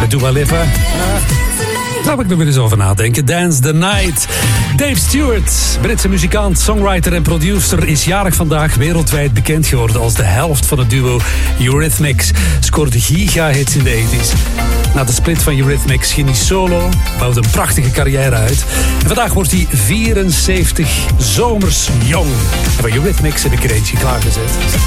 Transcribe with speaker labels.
Speaker 1: Dua Lipa. Daar moet ik nog weer eens over nadenken. Dance the Night. Dave Stewart, Britse muzikant, songwriter en producer, is jarig vandaag, wereldwijd bekend geworden als de helft van het duo Eurythmics. Scoorde giga-hits in de 80's. Na de split van Eurythmics ging hij solo, bouwde een prachtige carrière uit. En vandaag wordt hij 74, zomers jong. En van Eurythmics heb ik er eentje klaargezet.